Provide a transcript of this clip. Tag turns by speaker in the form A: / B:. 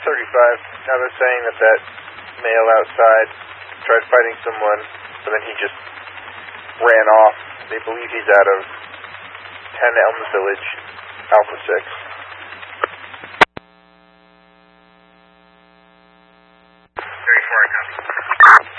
A: 35. Now they're saying that that male outside tried fighting someone, but then he just ran off. They believe he's out of 10 Elms Village, Alpha 6. 34, I copy.